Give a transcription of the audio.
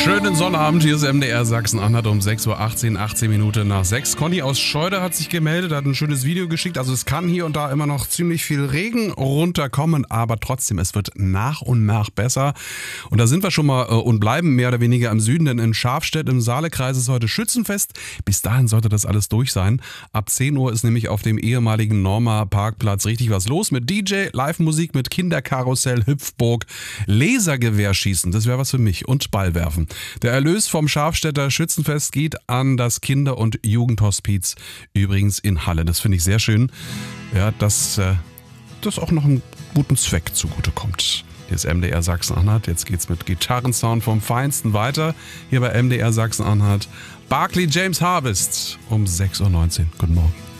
Schönen Sonnabend, hier ist MDR Sachsen-Anhalt um 6.18 Uhr, 18 Minuten nach 6. Conny aus Scheuder hat sich gemeldet, hat ein schönes Video geschickt. Also es kann hier und da immer noch ziemlich viel Regen runterkommen, aber trotzdem, es wird nach und nach besser. Und da sind wir schon mal und bleiben mehr oder weniger im Süden, denn in Schafstedt im Saalekreis ist heute Schützenfest. Bis dahin sollte das alles durch sein. Ab 10 Uhr ist nämlich auf dem ehemaligen Norma-Parkplatz richtig was los mit DJ, Live-Musik, mit Kinderkarussell, Hüpfburg, Lasergewehrschießen, das wäre was für mich, und Ballwerfen. Der Erlös vom Schafstädter Schützenfest geht an das Kinder- und Jugendhospiz, übrigens in Halle. Das finde ich sehr schön, ja, dass das auch noch einem guten Zweck zugutekommt. Hier ist MDR Sachsen-Anhalt. Jetzt geht's mit Gitarrensound vom Feinsten weiter. Hier bei MDR Sachsen-Anhalt. Barclay James Harvest um 6.19 Uhr. Guten Morgen.